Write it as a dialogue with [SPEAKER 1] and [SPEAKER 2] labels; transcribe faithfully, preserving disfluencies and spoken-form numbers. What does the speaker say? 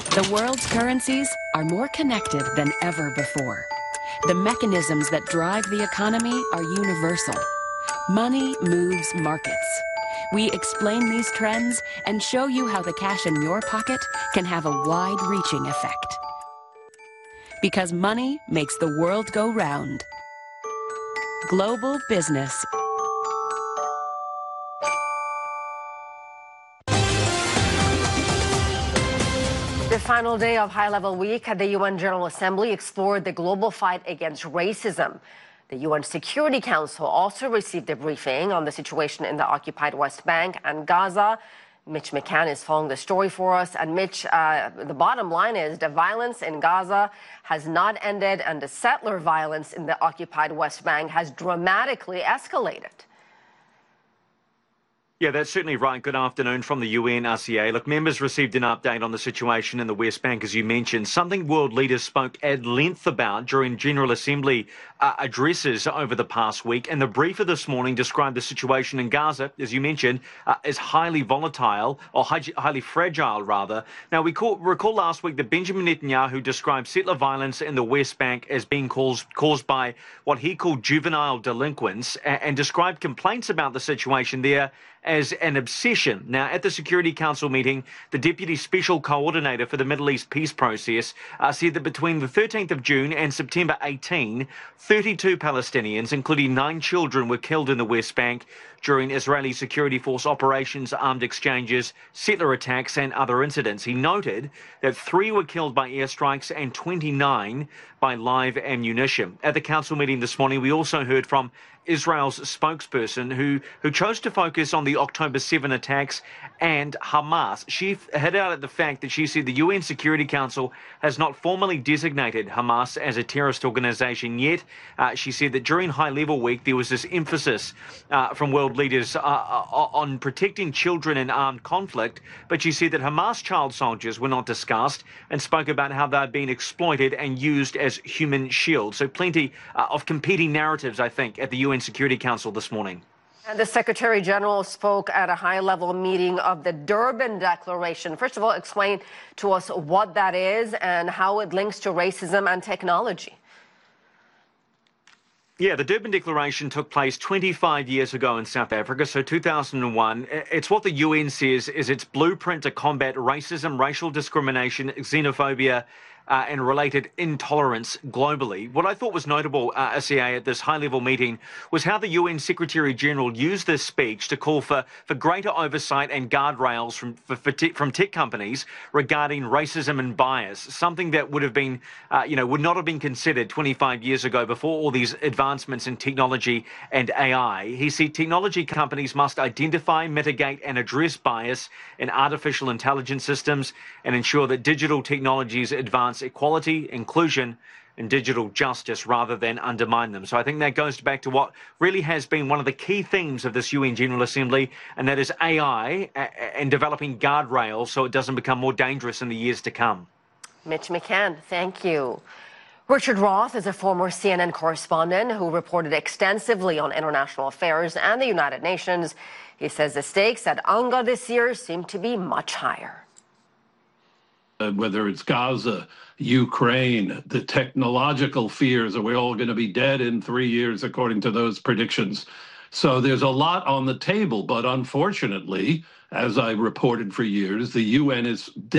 [SPEAKER 1] The world's currencies are more connected than ever before. The mechanisms that drive the economy are universal. Money moves markets. We explain these trends and show you how the cash in your pocket can have a wide-reaching effect. Because money makes the world go round. Global Business.
[SPEAKER 2] The final day of high-level week at the U N General Assembly explored the global fight against racism. The U N Security Council also received a briefing on the situation in the occupied West Bank and Gaza. Mitch McCann is following the story for us. And Mitch, uh, the bottom line is the violence in Gaza has not ended, and the settler violence in the occupied West Bank has dramatically escalated.
[SPEAKER 3] Yeah, that's certainly right. Good afternoon from the U N R C A. Look, members received an update on the situation in the West Bank, as you mentioned, something world leaders spoke at length about during General Assembly uh, addresses over the past week. And the briefer this morning described the situation in Gaza, as you mentioned, uh, as highly volatile, or high, highly fragile, rather. Now, we call, recall last week that Benjamin Netanyahu described settler violence in the West Bank as being caused, caused by what he called juvenile delinquents, and, and described complaints about the situation there as an obsession. Now, at the Security Council meeting, the Deputy Special Coordinator for the Middle East peace process uh, said that between the thirteenth of June and September eighteenth, thirty-two Palestinians, including nine children, were killed in the West Bank during Israeli security force operations, armed exchanges, settler attacks and other incidents. He noted that three were killed by airstrikes and twenty-nine by live ammunition. At the council meeting this morning, we also heard from Israel's spokesperson who, who chose to focus on the October seventh attacks and Hamas. She hit out at the fact that she said the U N Security Council has not formally designated Hamas as a terrorist organization yet. Uh, she said that during high-level week, there was this emphasis uh, from world leaders uh, on protecting children in armed conflict, but she said that Hamas child soldiers were not discussed and spoke about how they're being exploited and used as human shields. So plenty uh, of competing narratives, I think, at the U N Security Council this morning.
[SPEAKER 2] And the Secretary General spoke at a high-level meeting of the Durban Declaration. First of all, explain to us what that is and how it links to racism and technology.
[SPEAKER 3] Yeah, the Durban Declaration took place twenty-five years ago in South Africa, so two thousand one. It's what the U N says is its blueprint to combat racism, racial discrimination, xenophobia, Uh, and related intolerance globally. What I thought was notable, uh, S C A, at this high-level meeting was how the U N Secretary-General used this speech to call for, for greater oversight and guardrails from, for, for te from tech companies regarding racism and bias, something that would have been, uh, you know, would not have been considered twenty-five years ago before all these advancements in technology and A I. He said technology companies must identify, mitigate and address bias in artificial intelligence systems and ensure that digital technologies advance equality, inclusion and digital justice rather than undermine them. So I think that goes back to what really has been one of the key themes of this U N General Assembly, and that is A I and developing guardrails so it doesn't become more dangerous in the years to come.
[SPEAKER 2] Mitch McCann, thank you. Richard Roth is a former C N N correspondent who reported extensively on international affairs and the United Nations. He says the stakes at UNGA this year seem to be much higher.
[SPEAKER 4] Uh, whether it's Gaza, Ukraine, the technological fears, are we all going to be dead in three years, according to those predictions? So there's a lot on the table, but unfortunately, as I reported for years, the U N is